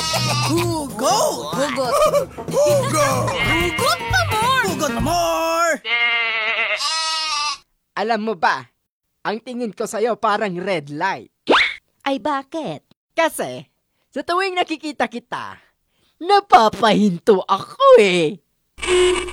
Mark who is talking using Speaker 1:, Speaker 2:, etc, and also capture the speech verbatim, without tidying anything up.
Speaker 1: Hugot!
Speaker 2: Hugot.
Speaker 1: Hugot!
Speaker 2: Hugot pa more!
Speaker 1: Hugot na more!
Speaker 3: Alam mo ba, ang tingin ko sa'yo parang red light.
Speaker 2: Ay, bakit?
Speaker 3: Kasi, sa tuwing nakikita kita, napapahinto ako eh.